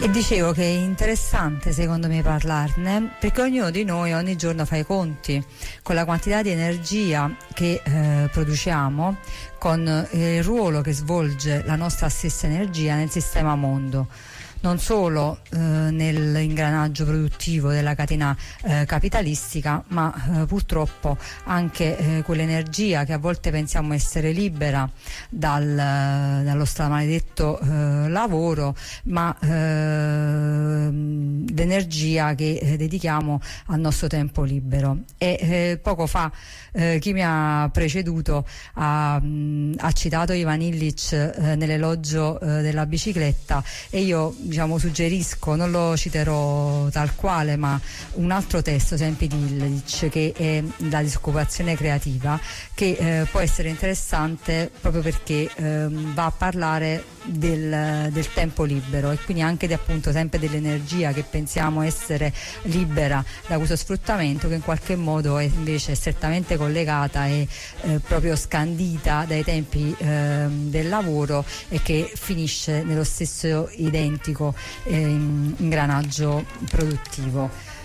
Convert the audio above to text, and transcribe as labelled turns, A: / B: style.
A: E dicevo che è interessante secondo me parlarne, perché ognuno di noi ogni giorno fa i conti con la quantità di energia che produciamo, con il ruolo che svolge la nostra stessa energia nel sistema mondo. Non solo nell'ingranaggio produttivo della catena capitalistica, ma purtroppo anche quell'energia che a volte pensiamo essere libera dallo stramaledetto lavoro, ma l'energia che dedichiamo al nostro tempo libero. E poco fa chi mi ha preceduto ha citato Ivan Illich nell'elogio della bicicletta, e io suggerisco, non lo citerò tal quale, ma un altro testo sempre di Illich, che è La disoccupazione creativa, che può essere interessante proprio perché va a parlare del tempo libero, e quindi anche appunto sempre dell'energia che pensiamo essere libera da questo sfruttamento, che in qualche modo è invece strettamente collegata e proprio scandita dai tempi del lavoro, e che finisce nello stesso identico ingranaggio produttivo.